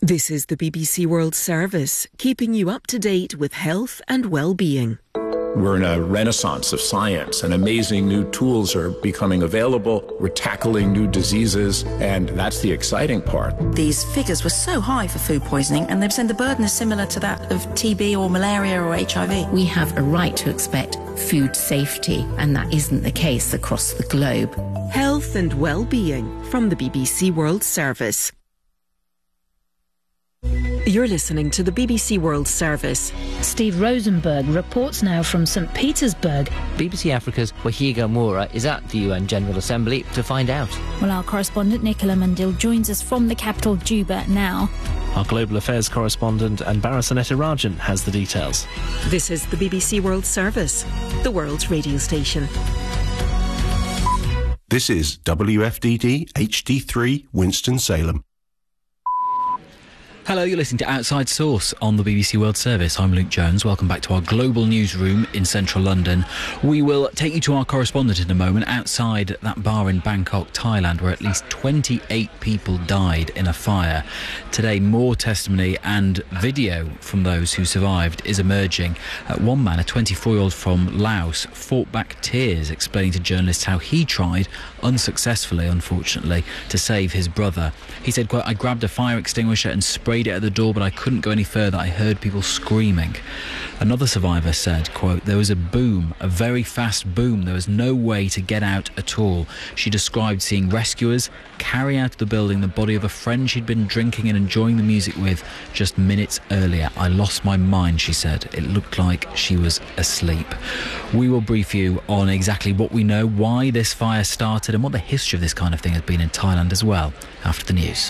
This is the BBC World Service, keeping you up to date with health and well-being. We're in a renaissance of science, and amazing new tools are becoming available. We're tackling new diseases, and that's the exciting part. These figures were so high for food poisoning, and they're saying the burden is similar to that of TB or malaria or HIV. We have a right to expect food safety, and that isn't the case across the globe. Health and well-being from the BBC World Service. You're listening to the BBC World Service. Steve Rosenberg reports now from St Petersburg. BBC Africa's Wahiga Moura is at the UN General Assembly to find out. Well, our correspondent Nicola Mandil joins us from the capital Juba now. Our global affairs correspondent Anbara Sanetarajan has the details. This is the BBC World Service, the world's radio station. This is WFDD HD3 Winston-Salem. Hello, you're listening to Outside Source on the BBC World Service. I'm Luke Jones. Welcome back to our global newsroom in central London. We will take you to our correspondent in a moment outside that bar in Bangkok, Thailand, where at least 28 people died in a fire. Today, more testimony and video from those who survived is emerging. One man, a 24-year-old from Laos, fought back tears, explaining to journalists how he tried, unsuccessfully, unfortunately, to save his brother. He said, quote, "I grabbed a fire extinguisher and sprayed it at the door, but I couldn't go any further. I heard people screaming." Another survivor said, quote, "There was a boom, a very fast boom. There was no way to get out at all." She described seeing rescuers carry out of the building the body of a friend she'd been drinking and enjoying the music with just minutes earlier. "I lost my mind," she said. "It looked like she was asleep." We will brief you on exactly what we know, why this fire started, and what the history of this kind of thing has been in Thailand as well, after the news.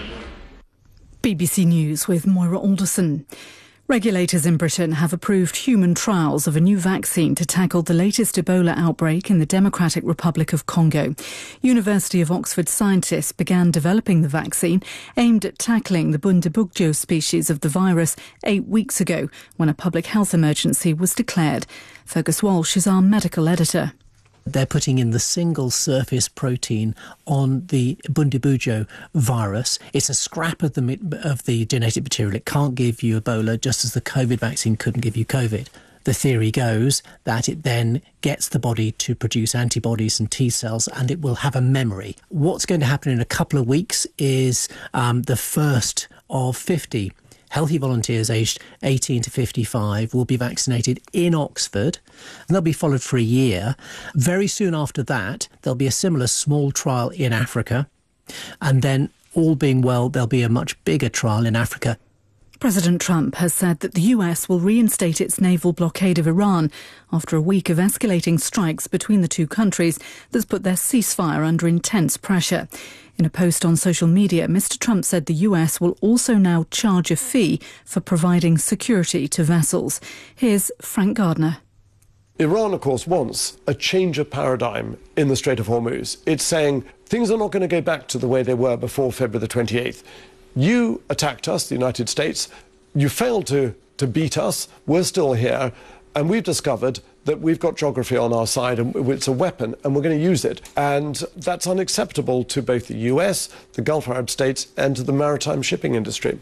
BBC News with Moira Alderson. Regulators in Britain have approved human trials of a new vaccine to tackle the latest Ebola outbreak in the Democratic Republic of Congo. University of Oxford scientists began developing the vaccine aimed at tackling the Bundibugyo species of the virus 8 weeks ago when a public health emergency was declared. Fergus Walsh is our medical editor. They're putting in the single surface protein on the Bundibugyo virus. It's a scrap of the genetic material. It can't give you Ebola, just as the COVID vaccine couldn't give you COVID. The theory goes that it then gets the body to produce antibodies and T cells, and it will have a memory. What's going to happen in a couple of weeks is the first of 50 healthy volunteers aged 18 to 55 will be vaccinated in Oxford, and they'll be followed for a year. Very soon after that, there'll be a similar small trial in Africa, and then, all being well, there'll be a much bigger trial in Africa. President Trump has said that the US will reinstate its naval blockade of Iran after a week of escalating strikes between the two countries that's put their ceasefire under intense pressure. In a post on social media, Mr. Trump said the US will also now charge a fee for providing security to vessels. Here's Frank Gardner. Iran, of course, wants a change of paradigm in the Strait of Hormuz. It's saying things are not going to go back to the way they were before February the 28th. You attacked us, the United States. You failed to beat us. We're still here. And we've discovered that we've got geography on our side, and it's a weapon, and we're going to use it. And that's unacceptable to both the US, the Gulf Arab states, and to the maritime shipping industry.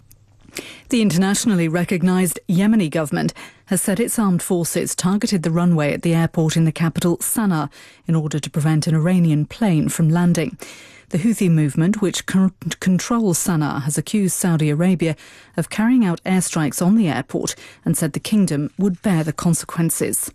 The internationally recognised Yemeni government has said its armed forces targeted the runway at the airport in the capital, Sana'a, in order to prevent an Iranian plane from landing. The Houthi movement, which controls Sana'a, has accused Saudi Arabia of carrying out airstrikes on the airport and said the kingdom would bear the consequences.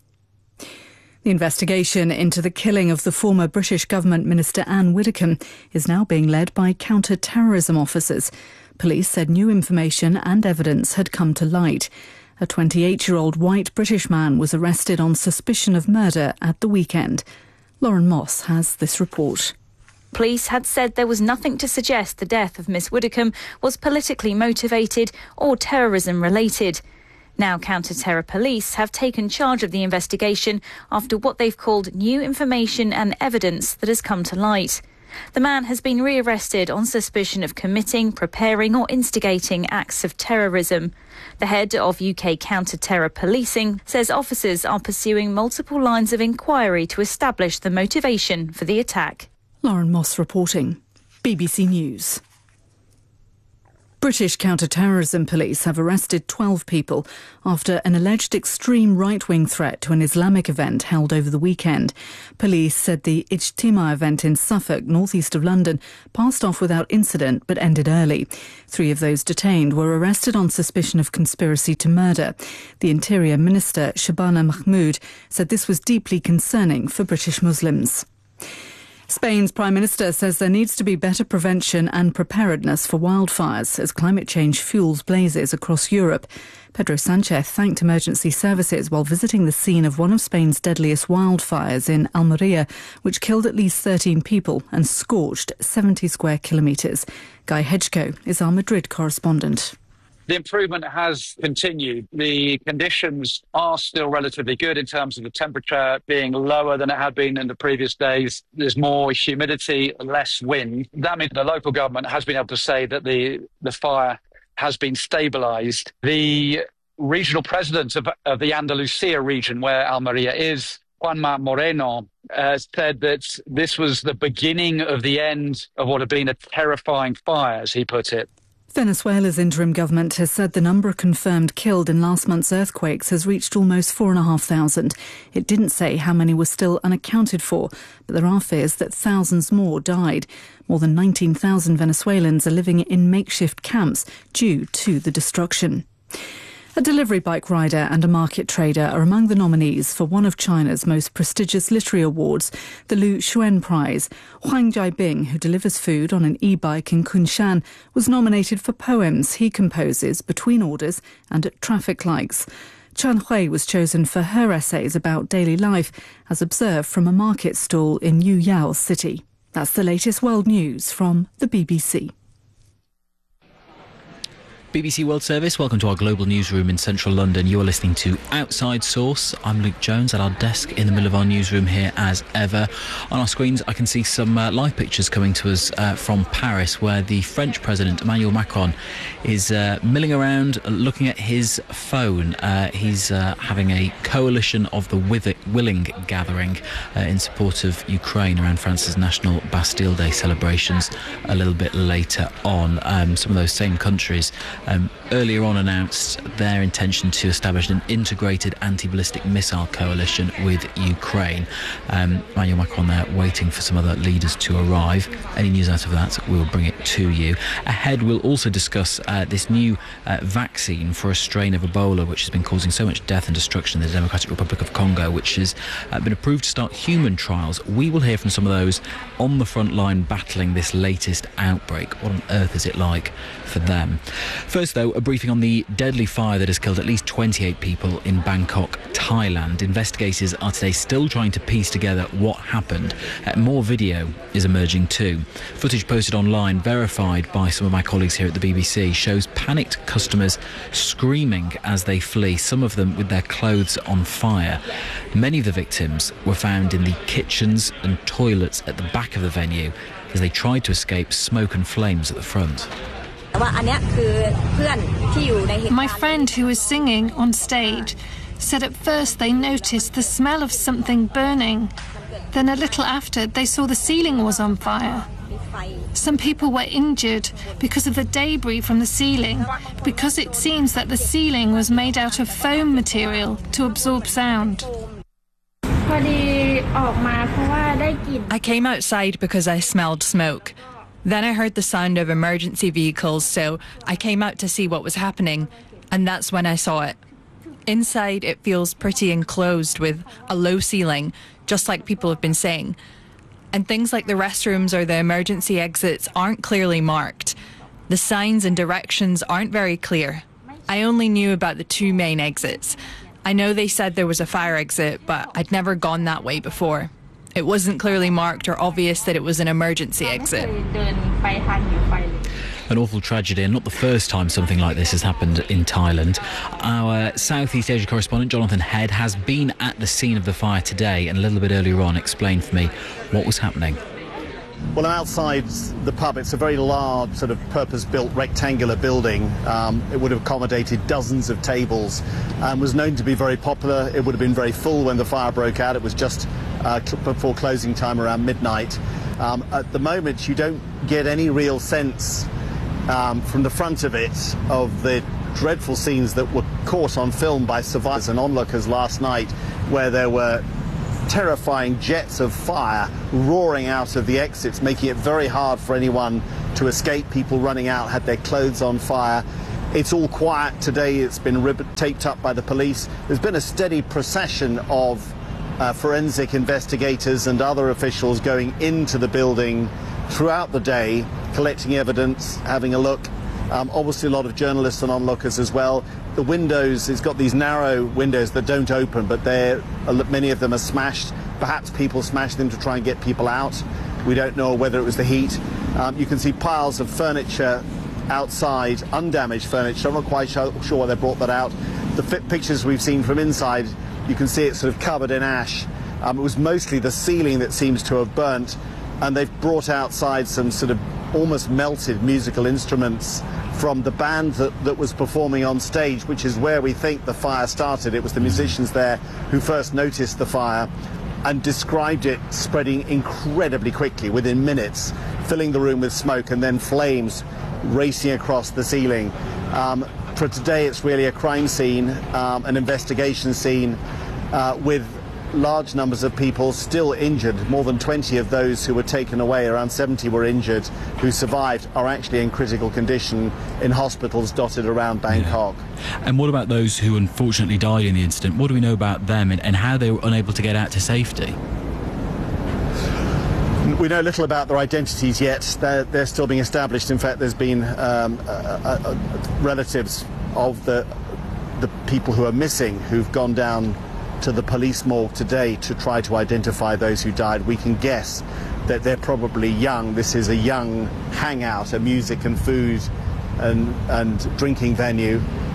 The investigation into the killing of the former British government minister Anne Widdecombe is now being led by counter-terrorism officers. Police said new information and evidence had come to light. A 28-year-old white British man was arrested on suspicion of murder at the weekend. Lauren Moss has this report. Police had said there was nothing to suggest the death of Miss Widdecombe was politically motivated or terrorism-related. Now counter-terror police have taken charge of the investigation after what they've called new information and evidence that has come to light. The man has been rearrested on suspicion of committing, preparing or instigating acts of terrorism. The head of UK counter-terror policing says officers are pursuing multiple lines of inquiry to establish the motivation for the attack. Lauren Moss reporting. BBC News. British counter-terrorism police have arrested 12 people after an alleged extreme right-wing threat to an Islamic event held over the weekend. Police said the Ijtima event in Suffolk, northeast of London, passed off without incident but ended early. 3 of those detained were arrested on suspicion of conspiracy to murder. The Interior Minister, Shabana Mahmood, said this was deeply concerning for British Muslims. Spain's Prime Minister says there needs to be better prevention and preparedness for wildfires as climate change fuels blazes across Europe. Pedro Sanchez thanked emergency services while visiting the scene of one of Spain's deadliest wildfires in Almeria, which killed at least 13 people and scorched 70 square kilometres. Guy Hedgecoe is our Madrid correspondent. The improvement has continued. The conditions are still relatively good in terms of the temperature being lower than it had been in the previous days. There's more humidity, less wind. That means the local government has been able to say that the fire has been stabilised. The regional president of the Andalusia region, where Almeria is, Juanma Moreno, said that this was the beginning of the end of what had been a terrifying fire, as he put it. Venezuela's interim government has said the number of confirmed killed in last month's earthquakes has reached almost 4,500. It didn't say how many were still unaccounted for, but there are fears that thousands more died. More than 19,000 Venezuelans are living in makeshift camps due to the destruction. A delivery bike rider and a market trader are among the nominees for one of China's most prestigious literary awards, the Lu Xun Prize. Huang Jiabing, who delivers food on an e-bike in Kunshan, was nominated for poems he composes between orders and at traffic lights. Chen Hui was chosen for her essays about daily life, as observed from a market stall in Yuyao City. That's the latest world news from the BBC. BBC World Service, welcome to our global newsroom in central London. You are listening to Outside Source. I'm Luke Jones at our desk in the middle of our newsroom here as ever. On our screens I can see some live pictures coming to us from Paris, where the French President Emmanuel Macron is milling around looking at his phone. He's having a coalition of the willing gathering in support of Ukraine around France's National Bastille Day celebrations a little bit later on. Some of those same countries earlier on announced their intention to establish an integrated anti-ballistic missile coalition with Ukraine. Emmanuel Macron there waiting for some other leaders to arrive. Any news out of that, we'll bring it to you. Ahead, we'll also discuss this new vaccine for a strain of Ebola which has been causing so much death and destruction in the Democratic Republic of Congo, which has been approved to start human trials. We will hear from some of those on the front line battling this latest outbreak. What on earth is it like for them? First, though, a briefing on the deadly fire that has killed at least 28 people in Bangkok, Thailand. Investigators are today still trying to piece together what happened. More video is emerging too. Footage posted online, verified by some of my colleagues here at the BBC, shows panicked customers screaming as they flee, some of them with their clothes on fire. Many of the victims were found in the kitchens and toilets at the back of the venue as they tried to escape smoke and flames at the front. My friend who was singing on stage said at first they noticed the smell of something burning. Then a little after, they saw the ceiling was on fire. Some people were injured because of the debris from the ceiling, because it seems that the ceiling was made out of foam material to absorb sound. I came outside because I smelled smoke. Then I heard the sound of emergency vehicles, so I came out to see what was happening, and that's when I saw it. Inside, it feels pretty enclosed with a low ceiling, just like people have been saying. And things like the restrooms or the emergency exits aren't clearly marked. The signs and directions aren't very clear. I only knew about the 2 main exits. I know they said there was a fire exit, but I'd never gone that way before. It wasn't clearly marked or obvious that it was an emergency exit. An awful tragedy, and not the first time something like this has happened in Thailand. Our Southeast Asia correspondent, Jonathan Head, has been at the scene of the fire today and a little bit earlier on explained for me what was happening. Well, I'm outside the pub. It's a very large, sort of purpose-built rectangular building. It would have accommodated dozens of tables and was known to be very popular. It would have been very full when the fire broke out. It was just before closing time around midnight. At the moment, you don't get any real sense from the front of it, of the dreadful scenes that were caught on film by survivors and onlookers last night, where there were terrifying jets of fire roaring out of the exits, making it very hard for anyone to escape. People running out had their clothes on fire. It's all quiet today. It's been taped up by the police. There's been a steady procession of forensic investigators and other officials going into the building throughout the day, collecting evidence, having a look. Obviously a lot of journalists and onlookers as well. The windows, it's got these narrow windows that don't open, but many of them are smashed. Perhaps people smashed them to try and get people out. We don't know whether it was the heat. You can see piles of furniture outside, undamaged furniture. I'm not quite sure why they brought that out. The pictures we've seen from inside, you can see it's sort of covered in ash. It was mostly the ceiling that seems to have burnt, and they've brought outside some sort of almost melted musical instruments from the band that was performing on stage, which is where we think the fire started. It was the musicians there who first noticed the fire and described it spreading incredibly quickly, within minutes, filling the room with smoke and then flames racing across the ceiling. For today, it's really a crime scene, an investigation scene with large numbers of people still injured. More than 20 of those who were taken away, around 70 were injured, who survived, are actually in critical condition in hospitals dotted around Bangkok. Yeah. And what about those who unfortunately died in the incident? What do we know about them and how they were unable to get out to safety? We know little about their identities yet. They're still being established. In fact, there's been relatives of the people who are missing who've gone down to the police morgue today to try to identify those who died. We can guess that they're probably young. This is a young hangout, a music and food and drinking venue.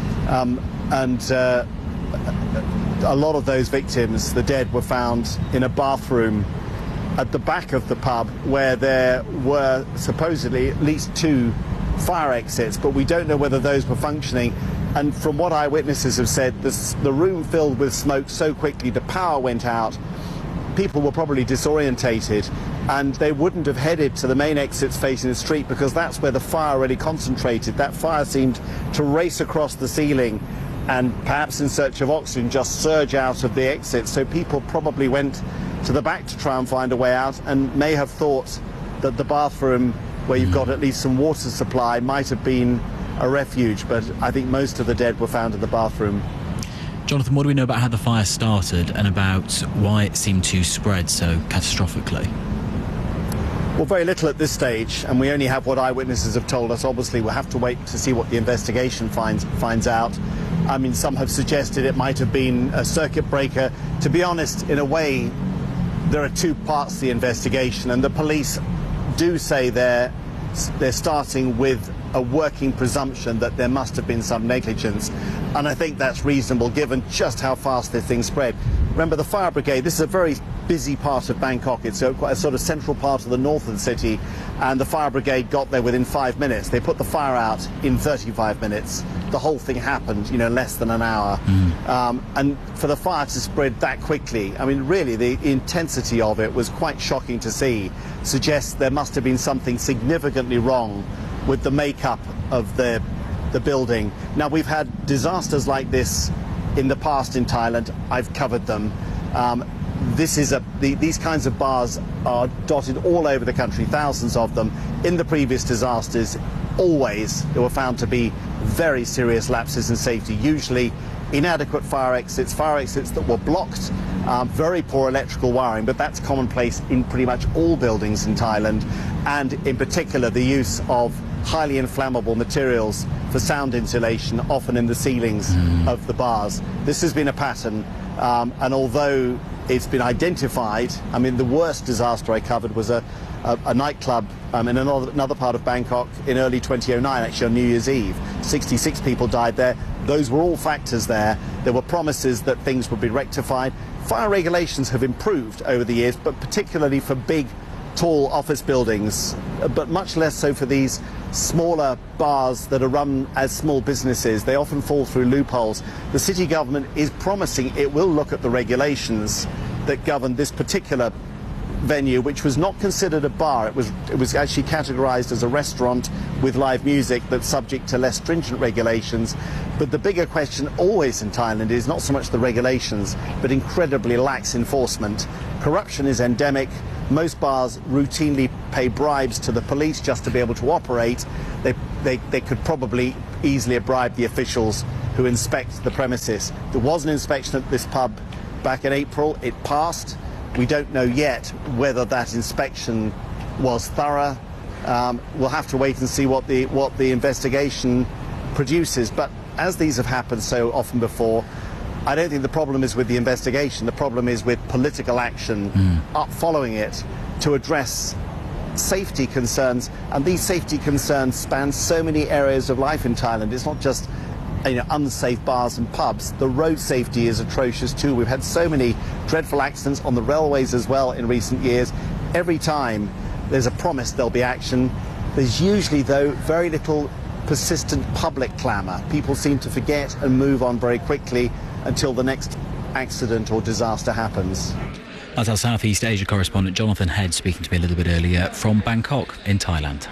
A lot of those victims, the dead, were found in a bathroom at the back of the pub, where there were supposedly at least 2 fire exits, but we don't know whether those were functioning. And from what eyewitnesses have said, the room filled with smoke so quickly, the power went out, people were probably disorientated, and they wouldn't have headed to the main exits facing the street, because that's where the fire really concentrated. That fire seemed to race across the ceiling and, perhaps in search of oxygen, just surge out of the exits. So people probably went to the back to try and find a way out, and may have thought that the bathroom, where you've got at least some water supply, might have been a refuge, but I think most of the dead were found in the bathroom. Jonathan, what do we know about how the fire started and about why it seemed to spread so catastrophically? Well, very little at this stage, and we only have what eyewitnesses have told us. Obviously, we'll have to wait to see what the investigation finds out. I mean, some have suggested it might have been a circuit breaker. To be honest, in a way, there are 2 parts to the investigation, and the police do say they're starting with a working presumption that there must have been some negligence, and I think that's reasonable given just how fast this thing spread. Remember, the fire brigade, this is a very busy part of Bangkok. It's quite a sort of central part of the north of the city, and the fire brigade got there within 5 minutes. They put the fire out in 35 minutes. The whole thing happened, less than an hour. And for the fire to spread that quickly, I mean, really, the intensity of it was quite shocking to see. Suggests there must have been something significantly wrong with the makeup of the building. Now, we've had disasters like this in the past in Thailand. I've covered them. These kinds of bars are dotted all over the country, thousands of them. In the previous disasters, always there were found to be very serious lapses in safety, usually inadequate fire exits that were blocked, very poor electrical wiring, but that's commonplace in pretty much all buildings in Thailand, and in particular the use of highly inflammable materials for sound insulation, often in the ceilings of the bars. This has been a pattern, and although it's been identified, I mean, the worst disaster I covered was a nightclub in another part of Bangkok in early 2009, actually on New Year's Eve. 66 people died there. Those were all factors there. There were promises that things would be rectified. Fire regulations have improved over the years, but particularly for big, tall office buildings, but much less so for these smaller bars that are run as small businesses. They often fall through loopholes. The city government is promising it will look at the regulations that govern this particular venue, which was not considered a bar. It was actually categorised as a restaurant with live music that's subject to less stringent regulations. But the bigger question always in Thailand is not so much the regulations, but incredibly lax enforcement. Corruption is endemic. Most bars routinely pay bribes to the police just to be able to operate. They could probably easily bribe the officials who inspect the premises. There was an inspection at this pub back in April. It passed. We don't know yet whether that inspection was thorough. We'll have to wait and see what the investigation produces. But as these have happened so often before, I don't think the problem is with the investigation. The problem is with political action following it to address safety concerns. And these safety concerns span so many areas of life in Thailand. It's not just unsafe bars and pubs. The road safety is atrocious too. We've had so many dreadful accidents on the railways as well in recent years. Every time there's a promise there'll be action, there's usually, though, very little persistent public clamour. People seem to forget and move on very quickly until the next accident or disaster happens. That's our Southeast Asia correspondent Jonathan Head speaking to me a little bit earlier from Bangkok in Thailand.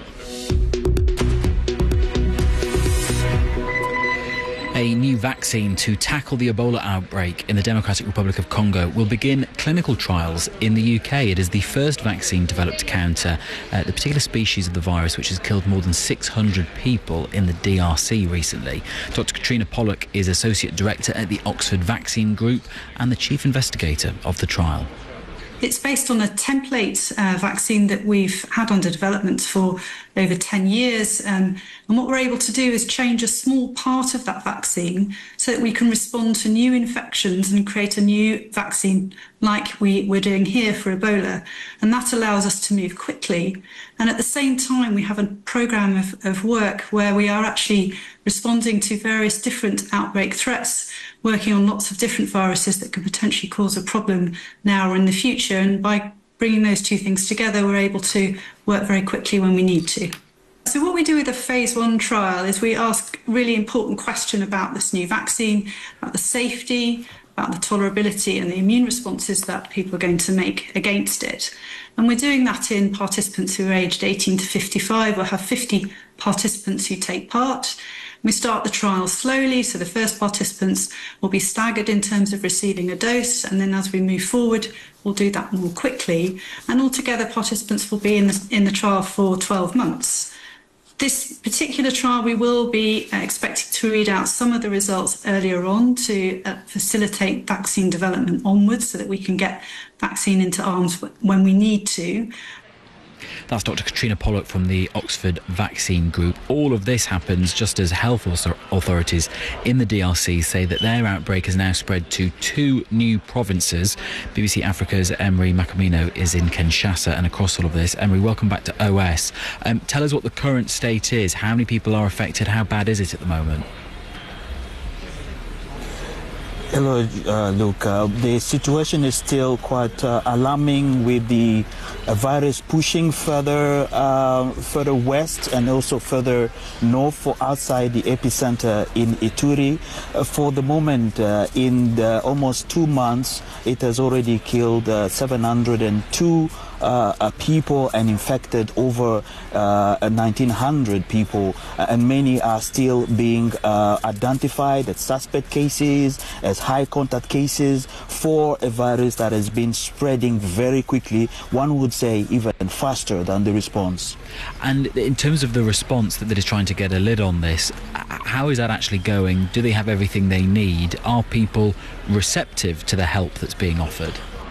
A new vaccine to tackle the Ebola outbreak in the Democratic Republic of Congo will begin clinical trials in the UK. It is the first vaccine developed to counter the particular species of the virus which has killed more than 600 people in the DRC recently. Dr. Katrina Pollock is Associate Director at the Oxford Vaccine Group and the Chief Investigator of the trial. It's based on a template vaccine that we've had under development for over 10 years. And what we're able to do is change a small part of that vaccine so that we can respond to new infections and create a new vaccine like we're doing here for Ebola. And that allows us to move quickly. And at the same time, we have a programme of work where we are actually responding to various different outbreak threats, working on lots of different viruses that could potentially cause a problem now or in the future. And by bringing those two things together, we're able to work very quickly when we need to. So what we do with a phase 1 trial is we ask a really important question about this new vaccine, about the safety, about the tolerability and the immune responses that people are going to make against it. And we're doing that in participants who are aged 18 to 55. We'll have 50 participants who take part. We start the trial slowly, so the first participants will be staggered in terms of receiving a dose, and then as we move forward, we'll do that more quickly. And altogether, participants will be in the trial for 12 months. This particular trial, we will be expecting to read out some of the results earlier on to facilitate vaccine development onwards so that we can get vaccine into arms when we need to. That's Dr. Katrina Pollock from the Oxford Vaccine Group. All of this happens just as health authorities in the DRC say that their outbreak has now spread to 2 new provinces. BBC Africa's Emery Macamino is in Kinshasa, and across all of this, Emery, welcome back to OS. Tell us what the current state is. How many people are affected? How bad is it at the moment? Hello, Luke. The situation is still quite alarming, with the virus pushing further west and also further north outside the epicenter in Ituri. For the moment, in almost 2 months, it has already killed 702 people and infected over 1,900 people, and many are still being identified as suspect cases, as high contact cases for a virus that has been spreading very quickly, one would say even faster than the response. And in terms of the response that is trying to get a lid on this, how is that actually going? Do they have everything they need? Are people receptive to the help that's being offered?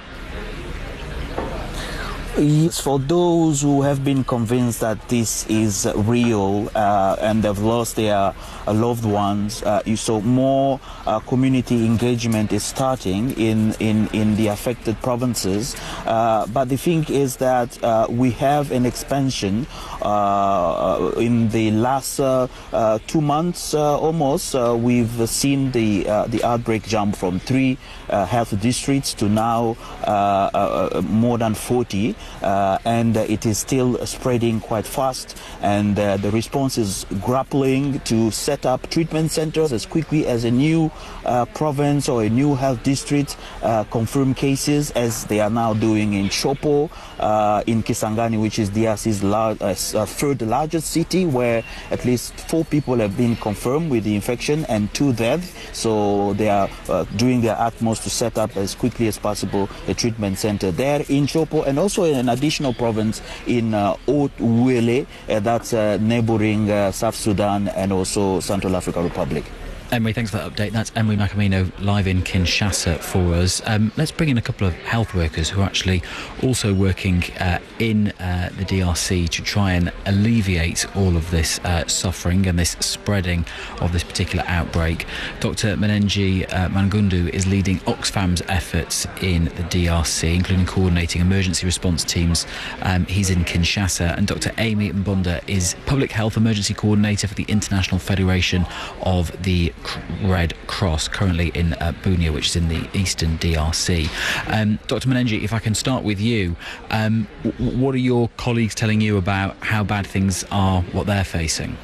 Yes, for those who have been convinced that this is real and they've lost their loved ones, you saw more community engagement is starting in the affected provinces. But the thing is that we have an expansion in the last 2 months almost. We've seen the outbreak jump from 3 health districts to now more than 40. and it is still spreading quite fast, and the response is grappling to set up treatment centers as quickly as a new province or a new health district confirm cases, as they are now doing in Chopo, in Kisangani, which is DRC's third largest city, where at least 4 people have been confirmed with the infection and 2 deaths. So they are doing their utmost to set up as quickly as possible a treatment center there in Chopo, and also in an additional province in Haut-Uele, that's neighboring South Sudan and also Central African Republic. Emery, thanks for that update. That's Emery Macamino live in Kinshasa for us. Let's bring in a couple of health workers who are actually also working in the DRC to try and alleviate all of this suffering and this spreading of this particular outbreak. Dr. Menengi Mangundu is leading Oxfam's efforts in the DRC, including coordinating emergency response teams. He's in Kinshasa. And Dr. Amy Mbonda is Public Health Emergency Coordinator for the International Federation of the Red Cross, currently in Bunia, which is in the eastern DRC. Dr. Menengi, if I can start with you, what are your colleagues telling you about how bad things are, what they're facing?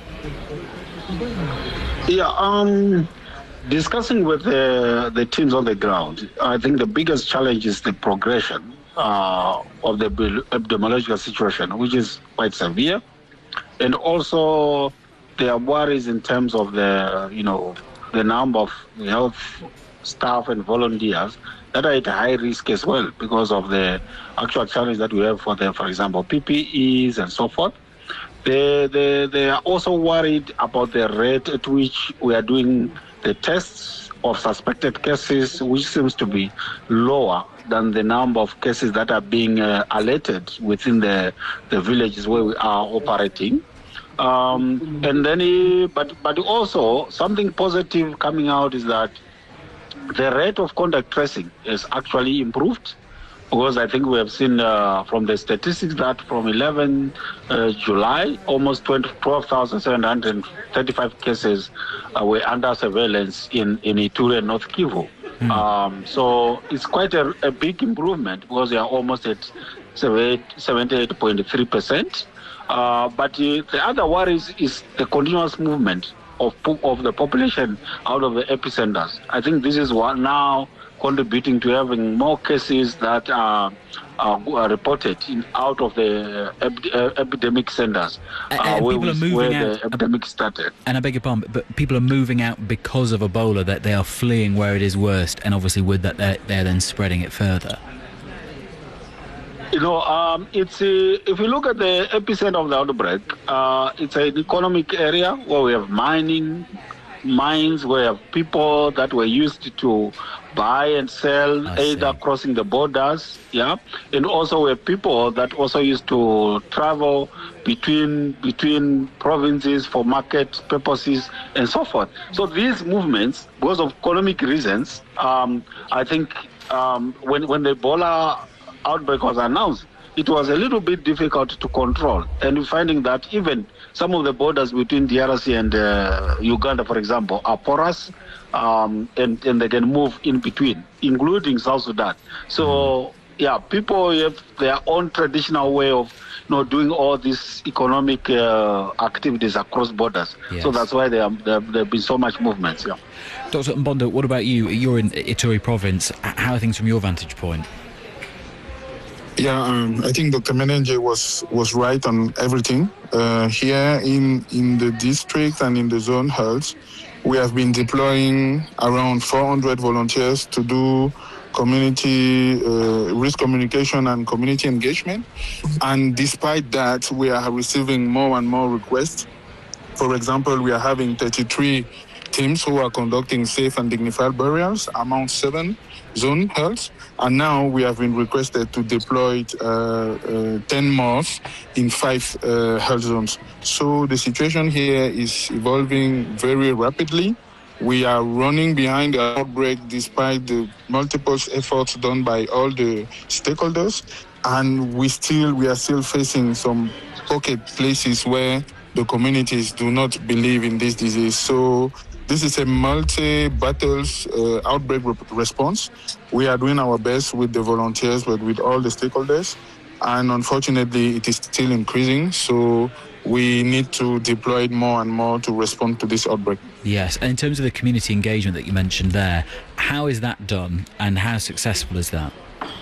Yeah, discussing with the teams on the ground, I think the biggest challenge is the progression of the epidemiological situation, which is quite severe, and also there are worries in terms of the number of health staff and volunteers that are at high risk as well because of the actual challenge that we have for example, PPEs and so forth. They are also worried about the rate at which we are doing the tests of suspected cases, which seems to be lower than the number of cases that are being alerted within the villages where we are operating. And then, but also something positive coming out is that the rate of contact tracing is actually improved, because I think we have seen from the statistics that from 11 July, almost 12,735 cases were under surveillance in Ituri and North Kivu. So it's quite a big improvement, because we are almost at 78.3%. But the other worry is the continuous movement of the population out of the epicenters. I think this is what now contributing to having more cases that are reported out of the epidemic centers, where the epidemic started. And I beg your pardon, but people are moving out because of Ebola, that they are fleeing where it is worst, and obviously with that they're then spreading it further. It's if you look at the epicenter of the outbreak, it's an economic area where we have mines, where we have people that were used to buy and sell, either crossing the borders, and also we have people that also used to travel between provinces for market purposes and so forth. So these movements, because of economic reasons, I think when the Ebola outbreak was announced, it was a little bit difficult to control, and we're finding that even some of the borders between DRC and Uganda, for example, are porous, and they can move in between, including South Sudan. So people have their own traditional way of doing all these economic activities across borders. Yes. So that's why there have been so much movements. Dr. Mbonda, what about you? You're in Ituri province. How are things from your vantage point? I think Dr. Menengi was right on everything. Here in the district and in the zone health, we have been deploying around 400 volunteers to do community risk communication and community engagement. And despite that, we are receiving more and more requests. For example, we are having 33 teams who are conducting safe and dignified burials among 7 zone health, and now we have been requested to deploy 10 more in 5 health zones. So the situation here is evolving very rapidly. We are running behind the outbreak despite the multiple efforts done by all the stakeholders, and we are still facing some pocket places where the communities do not believe in this disease. So this is a multi-battles outbreak response. We are doing our best with the volunteers, but with all the stakeholders. and unfortunately it is still increasing. So we need to deploy it more and more to respond to this outbreak. Yes, and in terms of the community engagement that you mentioned there, how is that done and how successful is that?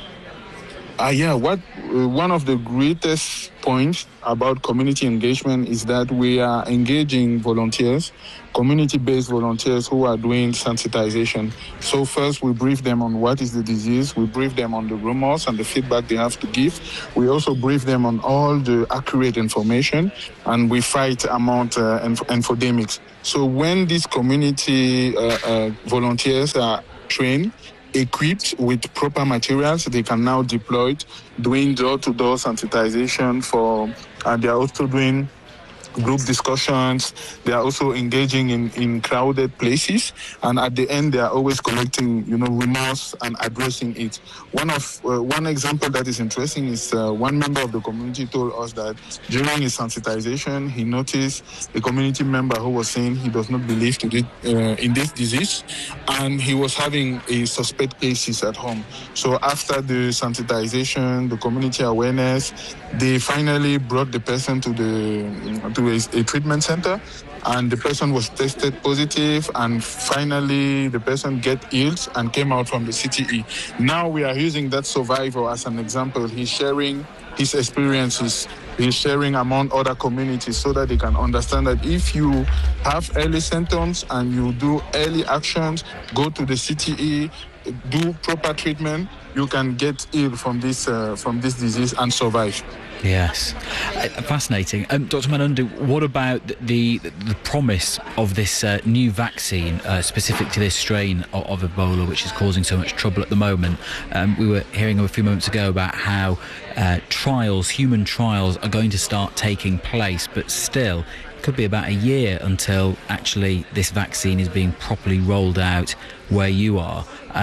One of the greatest points about community engagement is that we are engaging volunteers, community-based volunteers who are doing sensitization. So first we brief them on what is the disease, we brief them on the rumors and the feedback they have to give. We also brief them on all the accurate information, and we fight among infodemics. So when these community volunteers are trained, equipped with proper materials, they can now deploy it, doing door-to-door sensitization they are also doing group discussions. They are also engaging in crowded places, and at the end they are always collecting remorse and addressing it. One example that is interesting is one member of the community told us that during his sensitization he noticed a community member who was saying he does not believe in this disease, and he was having a suspect cases at home. So after the sensitization, the community awareness, they finally brought the person to a treatment center, and the person was tested positive, and finally the person get healed and came out from the CTE. Now we are using that survivor as an example. He's sharing his experiences, he's sharing among other communities so that they can understand that if you have early symptoms and you do early actions, go to the CTE, do proper treatment, you can get ill from this disease and survive. Yes, fascinating. Dr. Manundu, what about the promise of this new vaccine specific to this strain of Ebola, which is causing so much trouble at the moment? We were hearing a few moments ago about how human trials are going to start taking place, but still it could be about a year until actually this vaccine is being properly rolled out where you are.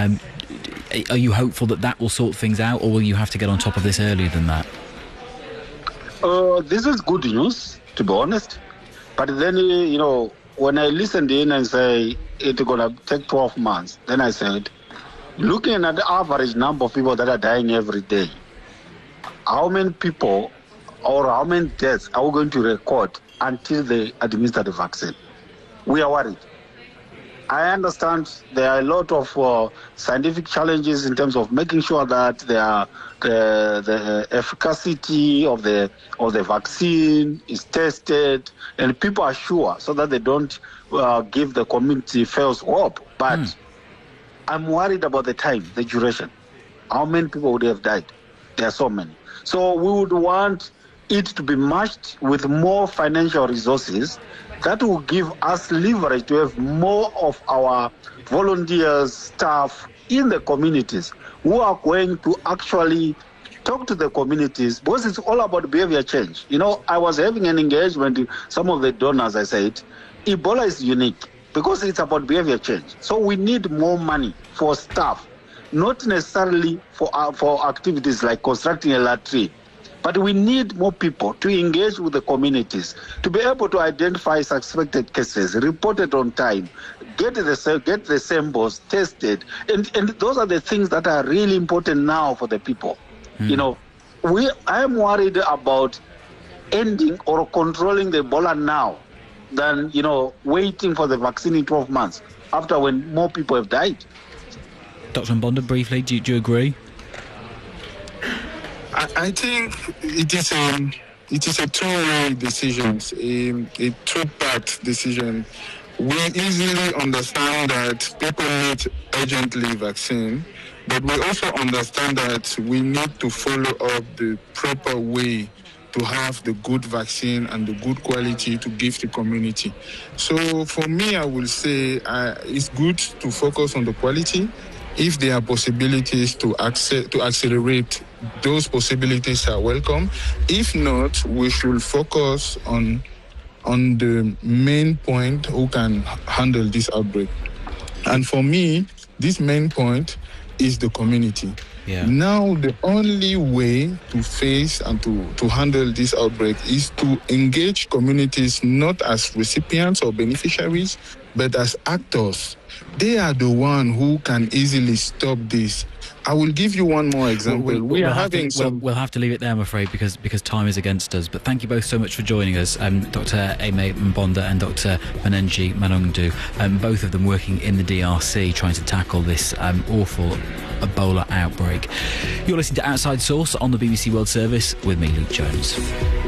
Are you hopeful that will sort things out, or will you have to get on top of this earlier than that? This is good news, to be honest. But then, when I listened in and say it's going to take 12 months, then I said, looking at the average number of people that are dying every day, how many people or how many deaths are we going to record until they administer the vaccine? We are worried. I understand there are a lot of scientific challenges in terms of making sure that the efficacy of the vaccine is tested and people are sure, so that they don't give the community false hope. But I'm worried about the time, the duration. How many people would have died? There are so many. So we would want it to be matched with more financial resources that will give us leverage to have more of our volunteers, staff in the communities who are going to actually talk to the communities, because it's all about behavior change. I was having an engagement with some of the donors. I said, Ebola is unique because it's about behavior change. So we need more money for staff, not necessarily for activities like constructing a latrine. But we need more people to engage with the communities, to be able to identify suspected cases, report it on time, get the samples tested. And those are the things that are really important now for the people. I am worried about ending or controlling the Ebola now than, waiting for the vaccine in 12 months after when more people have died. Dr. Mbonda, briefly, do you agree? I think it is a two-way decision, a two-part decision. We easily understand that people need urgently vaccine, but we also understand that we need to follow up the proper way to have the good vaccine and the good quality to give the community. So for me, I will say it's good to focus on the quality. If there are possibilities to accelerate, those possibilities are welcome. If not, we should focus on the main point who can handle this outbreak. And for me, this main point is the community. Yeah. Now, the only way to face and to handle this outbreak is to engage communities not as recipients or beneficiaries, but as actors. They are the one who can easily stop this. I will give you one more example. We'll have to leave it there, I'm afraid, because time is against us. But thank you both so much for joining us, Dr. Aimé Mbonda and Dr. Manenji Malungdu, both of them working in the DRC trying to tackle this awful Ebola outbreak. You're listening to Outside Source on the BBC World Service with me, Luke Jones.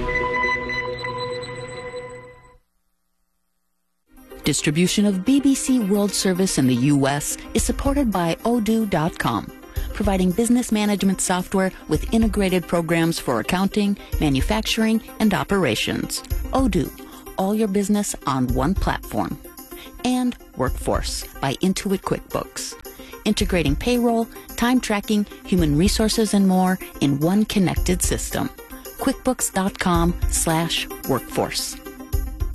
Distribution of BBC World Service in the U.S. is supported by Odoo.com, providing business management software with integrated programs for accounting, manufacturing, and operations. Odoo, all your business on one platform. And Workforce by Intuit QuickBooks, integrating payroll, time tracking, human resources, and more in one connected system. QuickBooks.com/workforce.